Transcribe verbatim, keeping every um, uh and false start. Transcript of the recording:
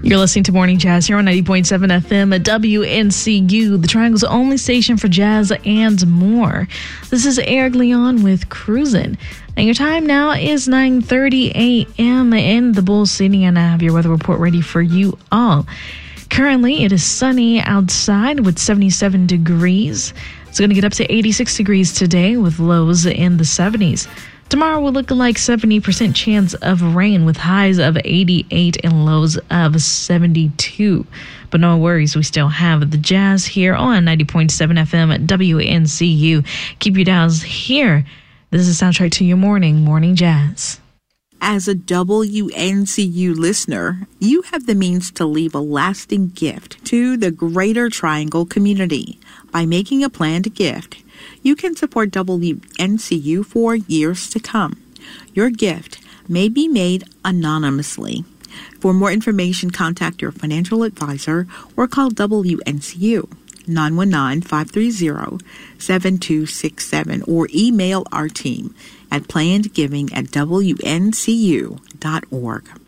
You're listening to Morning Jazz here on ninety point seven F M at W N C U, the Triangle's only station for jazz and more. This is Eric Leon with Cruisin'. And your time now is nine thirty a.m. in the Bull City, and I have your weather report ready for you all. Currently, it is sunny outside with seventy-seven degrees. It's going to get up to eighty-six degrees today with lows in the seventies. Tomorrow will look like seventy percent chance of rain with highs of eighty-eight and lows of seventy-two. But no worries, we still have the jazz here on ninety point seven F M at W N C U. Keep your dials here. This is a soundtrack to your morning, Morning Jazz. As a W N C U listener, you have the means to leave a lasting gift to the Greater Triangle community. By making a planned gift, you can support W N C U for years to come. Your gift may be made anonymously. For more information, contact your financial advisor or call W N C U nine one nine, five three zero, seven two six seven or email our team at plannedgiving at W N C U dot org.